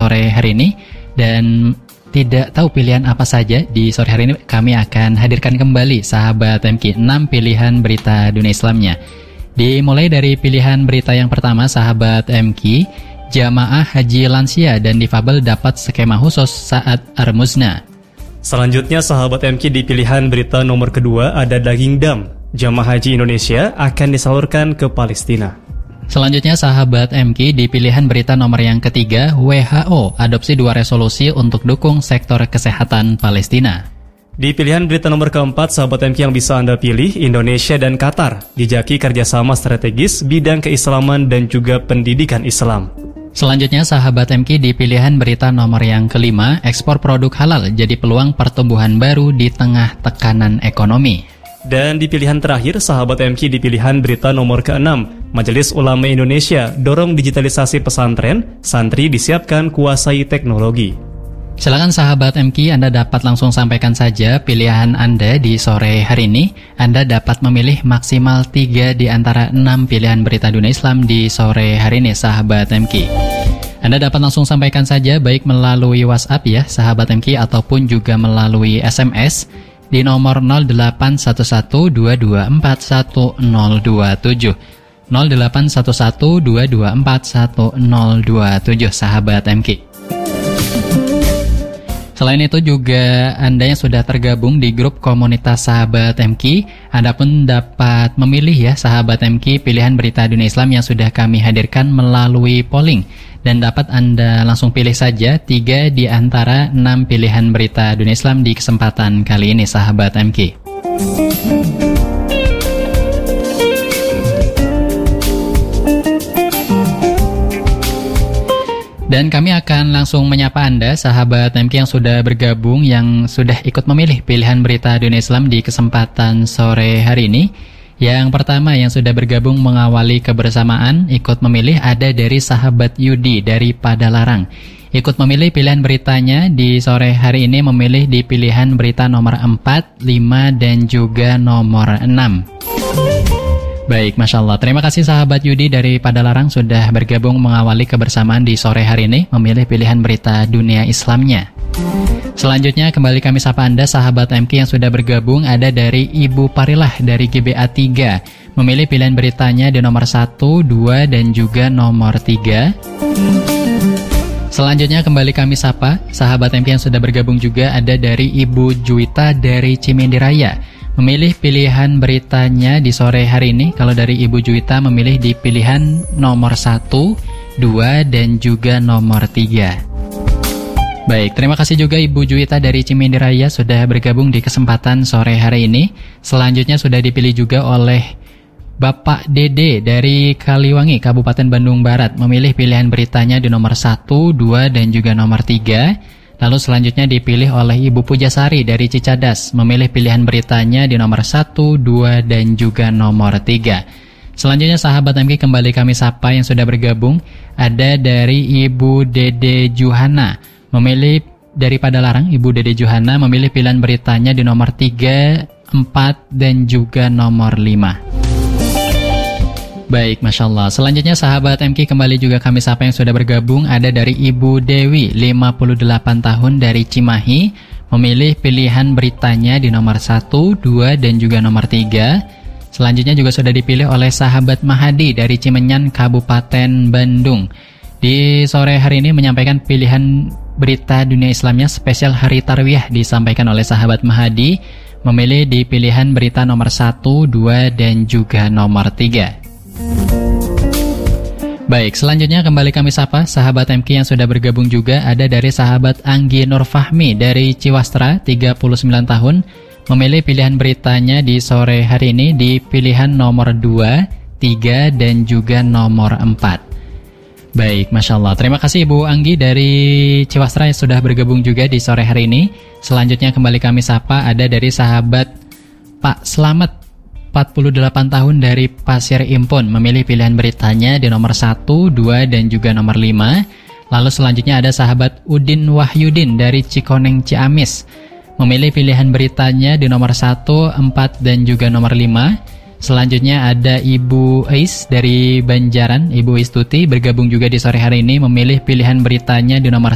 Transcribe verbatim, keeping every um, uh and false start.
sore hari ini. Dan tidak tahu pilihan apa saja di sore hari ini, kami akan hadirkan kembali sahabat M K enam pilihan berita dunia Islamnya. Dimulai dari pilihan berita yang pertama, sahabat M K, jamaah haji lansia dan difabel dapat skema khusus saat Armuzna. Selanjutnya sahabat M K di pilihan berita nomor kedua ada daging dam. Jamaah haji Indonesia akan disalurkan ke Palestina. Selanjutnya sahabat M K di pilihan berita nomor yang ketiga, W H O adopsi dua resolusi untuk dukung sektor kesehatan Palestina. Di pilihan berita nomor keempat, sahabat M K yang bisa Anda pilih, Indonesia dan Qatar dijaki kerjasama strategis bidang keislaman dan juga pendidikan Islam. Selanjutnya sahabat M K di pilihan berita nomor yang kelima, ekspor produk halal jadi peluang pertumbuhan baru di tengah tekanan ekonomi. Dan di pilihan terakhir, sahabat M K di pilihan berita nomor keenam, Majelis Ulama Indonesia dorong digitalisasi pesantren, santri disiapkan kuasai teknologi. Silakan sahabat M K, Anda dapat langsung sampaikan saja pilihan Anda di sore hari ini. Anda dapat memilih maksimal tiga di antara enam pilihan berita dunia Islam di sore hari ini, sahabat M K. Anda dapat langsung sampaikan saja baik melalui WhatsApp ya, sahabat M K, ataupun juga melalui S M S di nomor nol delapan satu satu dua dua empat satu nol dua tujuh nol delapan satu satu dua dua empat satu nol dua tujuh, sahabat M K. Selain itu juga Anda yang sudah tergabung di grup komunitas sahabat M K, Anda pun dapat memilih ya sahabat M K pilihan berita dunia Islam yang sudah kami hadirkan melalui polling. Dan dapat Anda langsung pilih saja tiga di antara enam pilihan berita dunia Islam di kesempatan kali ini, sahabat M K. Dan kami akan langsung menyapa Anda, sahabat M K yang sudah bergabung, yang sudah ikut memilih pilihan berita dunia Islam di kesempatan sore hari ini. Yang pertama yang sudah bergabung mengawali kebersamaan, ikut memilih ada dari sahabat Yudi dari Padalarang. Ikut memilih pilihan beritanya di sore hari ini, memilih di pilihan berita nomor empat, lima, dan juga nomor enam. Baik, Masya Allah. Terima kasih sahabat Yudi dari Padalarang sudah bergabung mengawali kebersamaan di sore hari ini, memilih pilihan berita dunia Islamnya. Selanjutnya kembali kami sapa Anda sahabat M K yang sudah bergabung, ada dari Ibu Parilah dari G B A tiga, memilih pilihan beritanya di nomor satu, dua, dan juga nomor tiga. Selanjutnya kembali kami sapa sahabat M K yang sudah bergabung juga, ada dari Ibu Juwita dari Cimindi Raya, memilih pilihan beritanya di sore hari ini. Kalau dari Ibu Juwita memilih di pilihan nomor satu, dua, dan juga nomor tiga. Baik, terima kasih juga Ibu Juwita dari Cimindi Raya sudah bergabung di kesempatan sore hari ini. Selanjutnya sudah dipilih juga oleh Bapak Dede dari Kaliwangi, Kabupaten Bandung Barat, memilih pilihan beritanya di nomor satu, dua, dan juga nomor tiga. Lalu selanjutnya dipilih oleh Ibu Pujasari dari Cicadas, memilih pilihan beritanya di nomor satu, dua, dan juga nomor tiga. Selanjutnya sahabat M K kembali kami sapa yang sudah bergabung, ada dari Ibu Dede Juhana, memilih dari Padalarang. Ibu Dede Juhana memilih pilihan beritanya di nomor tiga, empat, dan juga nomor lima. Baik, Masya Allah. Selanjutnya sahabat M K kembali juga kami sapa yang sudah bergabung, ada dari Ibu Dewi, lima puluh delapan tahun dari Cimahi, memilih pilihan beritanya di nomor satu, dua, dan juga nomor tiga. Selanjutnya juga sudah dipilih oleh sahabat Mahadi dari Cimenyan, Kabupaten Bandung. Di sore hari ini menyampaikan pilihan berita dunia Islamnya spesial Hari Tarwiyah disampaikan oleh sahabat Mahadi, memilih di pilihan berita nomor satu, dua, dan juga nomor tiga. Baik, selanjutnya kembali kami sapa sahabat M K yang sudah bergabung juga, ada dari sahabat Anggi Nur Fahmi dari Ciwastra, tiga puluh sembilan tahun, memilih pilihan beritanya di sore hari ini di pilihan nomor dua, tiga, dan juga nomor empat. Baik, Masya Allah. Terima kasih Ibu Anggi dari Ciwastra yang sudah bergabung juga di sore hari ini. Selanjutnya kembali kami sapa ada dari sahabat Pak Slamet, empat puluh delapan tahun dari Pasir Impun, memilih pilihan beritanya di nomor satu, dua, dan juga nomor lima. Lalu selanjutnya ada sahabat Udin Wahyudin dari Cikoneng Ciamis, memilih pilihan beritanya di nomor satu, empat, dan juga nomor lima. Selanjutnya ada Ibu Ais dari Banjaran, Ibu Istuti bergabung juga di sore hari ini, memilih pilihan beritanya di nomor